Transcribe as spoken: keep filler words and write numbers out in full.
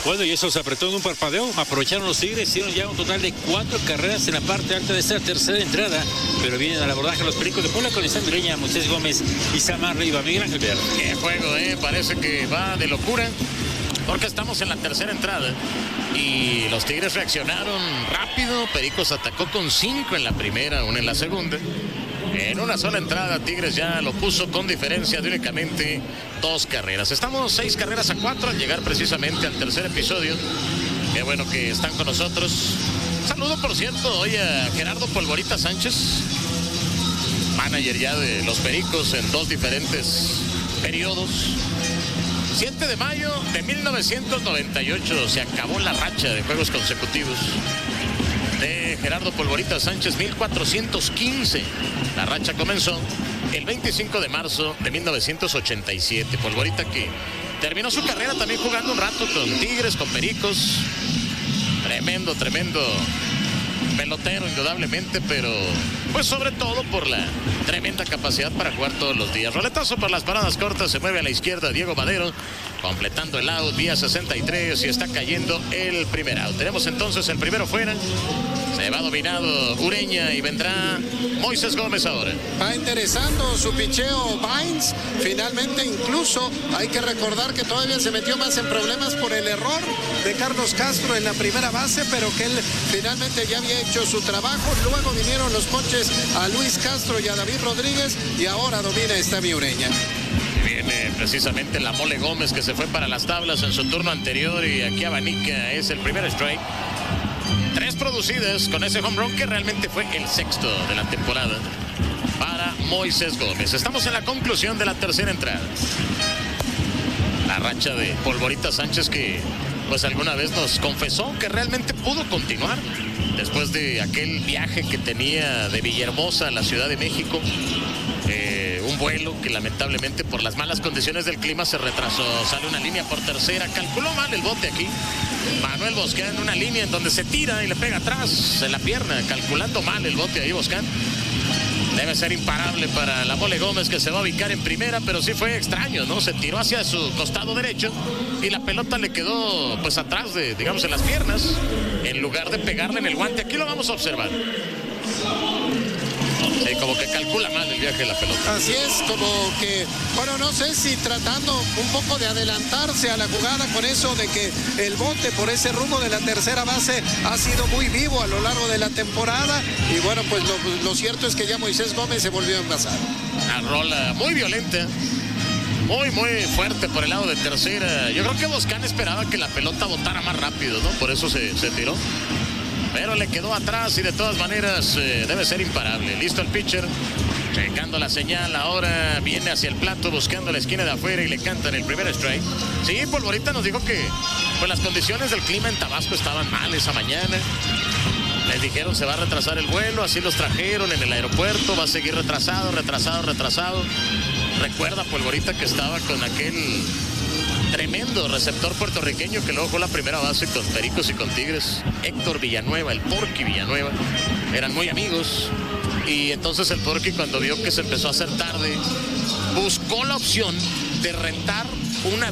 Bueno, y eso se apretó en un parpadeo. Aprovecharon los Tigres, hicieron ya un total de cuatro carreras en la parte alta de esta tercera entrada. Pero vienen al abordaje los Pericos de Puebla con Lisandro Ureña, Moisés Gómez y Samar Riva. Miguel Ángel Verde. Qué juego, eh. Parece que va de locura. Porque estamos en la tercera entrada. Y los Tigres reaccionaron rápido. Pericos atacó con cinco en la primera, una en la segunda. En una sola entrada, Tigres ya lo puso con diferencia de únicamente dos carreras. Estamos seis carreras a cuatro al llegar precisamente al tercer episodio. Qué bueno que están con nosotros. Saludo, por cierto, hoy a Gerardo Polvorita Sánchez, manager ya de los Pericos en dos diferentes periodos. siete de mayo de mil novecientos noventa y ocho se acabó la racha de juegos consecutivos de Gerardo Polvorita Sánchez, mil cuatrocientos quince. La racha comenzó el veinticinco de marzo de mil novecientos ochenta y siete. Polvorita que terminó su carrera también jugando un rato con Tigres, con Pericos. Tremendo, tremendo pelotero indudablemente, pero pues sobre todo por la tremenda capacidad para jugar todos los días. Roletazo por las paradas cortas, se mueve a la izquierda Diego Madero, completando el out vía sesenta y tres y está cayendo el primer out. Tenemos entonces el primero fuera. Se va dominado Ureña y vendrá Moisés Gómez ahora. Va interesando su picheo Bains. Finalmente, incluso hay que recordar que todavía se metió más en problemas por el error de Carlos Castro en la primera base, pero que él finalmente ya había hecho su trabajo. Luego vinieron los ponches a Luis Castro y a David Rodríguez y ahora domina Estevio Ureña. Viene precisamente la Mole Gómez, que se fue para las tablas en su turno anterior y aquí abanica, es el primer strike. Tres producidas con ese home run que realmente fue el sexto de la temporada para Moisés Gómez. Estamos en la conclusión de la tercera entrada. La racha de Polvorita Sánchez, que pues alguna vez nos confesó que realmente pudo continuar después de aquel viaje que tenía de Villahermosa a la Ciudad de México. Eh, un vuelo que lamentablemente por las malas condiciones del clima se retrasó. Sale una línea por tercera, calculó mal el bote aquí Manuel Boscán, una línea en donde se tira y le pega atrás en la pierna, calculando mal el bote ahí Boscán. Debe ser imparable para la Mole Gómez, que se va a ubicar en primera, pero sí fue extraño, ¿no? Se tiró hacia su costado derecho y la pelota le quedó pues atrás de, digamos, en las piernas, en lugar de pegarle en el guante. Aquí lo vamos a observar. Sí, como que calcula mal el viaje de la pelota. Así es, como que, bueno, no sé si tratando un poco de adelantarse a la jugada con eso de que el bote por ese rumbo de la tercera base ha sido muy vivo a lo largo de la temporada. Y bueno, pues lo, lo cierto es que ya Moisés Gómez se volvió a envasar. Una rola muy violenta, muy, muy fuerte por el lado de tercera. Yo creo que Boscán esperaba que la pelota botara más rápido, ¿no? Por eso se, se tiró. Pero le quedó atrás y de todas maneras eh, debe ser imparable. Listo el pitcher, checando la señal. Ahora viene hacia el plato buscando la esquina de afuera y le cantan el primer strike. Sí, Polvorita nos dijo que pues, las condiciones del clima en Tabasco estaban mal esa mañana. Les dijeron se va a retrasar el vuelo, así los trajeron en el aeropuerto. Va a seguir retrasado, retrasado, retrasado. Recuerda Polvorita que estaba con aquel tremendo receptor puertorriqueño que luego jugó la primera base con Pericos y con Tigres, Héctor Villanueva, el Porky Villanueva. Eran muy amigos y entonces el Porky, cuando vio que se empezó a hacer tarde, buscó la opción de rentar una